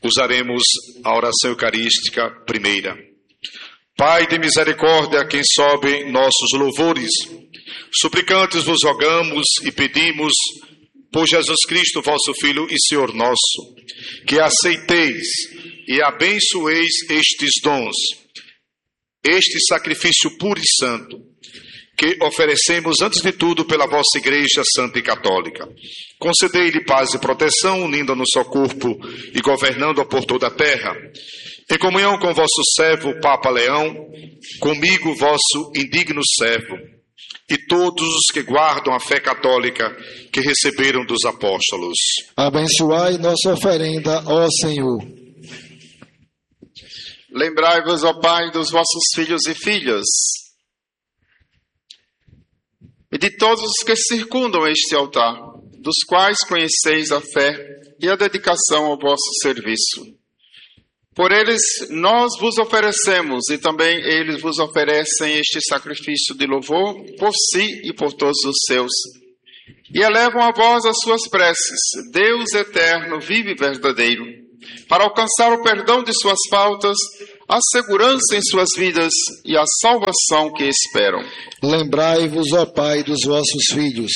Usaremos a oração eucarística primeira. Pai de misericórdia, a quem sobem nossos louvores, suplicantes vos rogamos e pedimos, por Jesus Cristo, vosso Filho e Senhor nosso, que aceiteis e abençoeis estes dons, este sacrifício puro e santo, que oferecemos antes de tudo pela vossa Igreja Santa e Católica. Concedei-lhe paz e proteção, unindo-nos ao corpo e governando-a por toda a terra. Em comunhão com vosso servo, Papa Leão, comigo, vosso indigno servo, e todos os que guardam a fé católica que receberam dos apóstolos. Abençoai nossa oferenda, ó Senhor. Lembrai-vos, ó Pai, dos vossos filhos e filhas, e de todos os que circundam este altar, dos quais conheceis a fé e a dedicação ao vosso serviço. Por eles nós vos oferecemos, e também eles vos oferecem este sacrifício de louvor por si e por todos os seus. E elevam a vós as suas preces, Deus eterno, vivo e verdadeiro, para alcançar o perdão de suas faltas, a segurança em suas vidas e a salvação que esperam. Lembrai-vos, ó Pai, dos vossos filhos.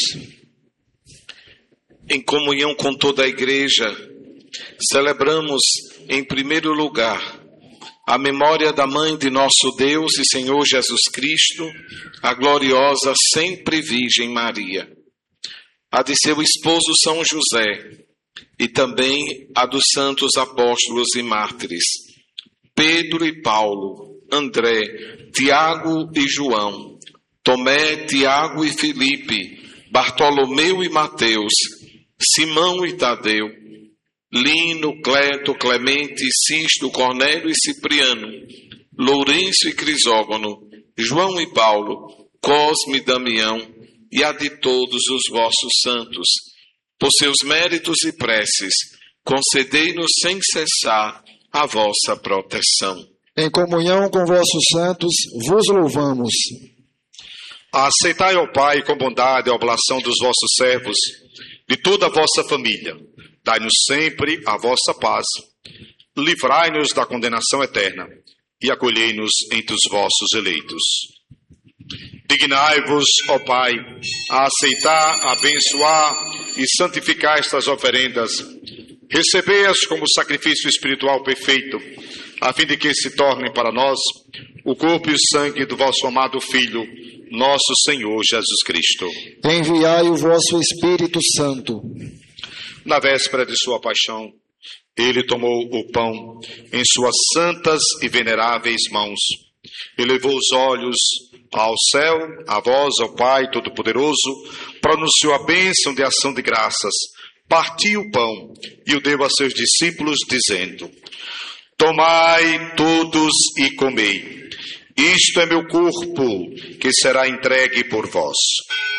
Em comunhão com toda a Igreja, celebramos, em primeiro lugar, a memória da Mãe de nosso Deus e Senhor Jesus Cristo, a gloriosa sempre Virgem Maria, a de seu esposo São José, e também a dos santos apóstolos e mártires, Pedro e Paulo, André, Tiago e João, Tomé, Tiago e Filipe, Bartolomeu e Mateus, Simão e Tadeu, Lino, Cleto, Clemente, Sisto, Cornélio e Cipriano, Lourenço e Crisógono, João e Paulo, Cosme e Damião, e a de todos os vossos santos. Por seus méritos e preces, concedei-nos sem cessar a vossa proteção. Em comunhão com vossos santos, vos louvamos. Aceitai, ó Pai, com bondade a oblação dos vossos servos, de toda a vossa família. Dai-nos sempre a vossa paz. Livrai-nos da condenação eterna e acolhei-nos entre os vossos eleitos. Dignai-vos, ó Pai, a aceitar, abençoar e santificar estas oferendas. Recebei-as como sacrifício espiritual perfeito, a fim de que se tornem para nós o corpo e o sangue do vosso amado Filho, nosso Senhor Jesus Cristo. Enviai o vosso Espírito Santo. Na véspera de sua paixão, ele tomou o pão em suas santas e veneráveis mãos, elevou os olhos ao céu, a vós, ó Pai Todo-Poderoso, pronunciou a bênção de ação de graças, partiu o pão e o deu a seus discípulos, dizendo: Tomai todos e comei. Isto é meu corpo, que será entregue por vós.